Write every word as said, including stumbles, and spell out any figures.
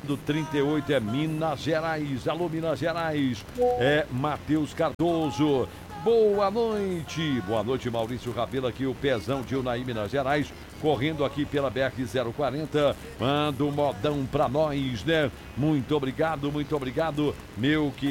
do trinta e oito é Minas Gerais. Alô, Minas Gerais. É Matheus Cardoso. Boa noite. Boa noite, Maurício Rabelo aqui, o Pezão de Unai, Minas Gerais. Correndo aqui pela B R zero quarenta. Manda um modão pra nós, né? Muito obrigado, muito obrigado, meu querido.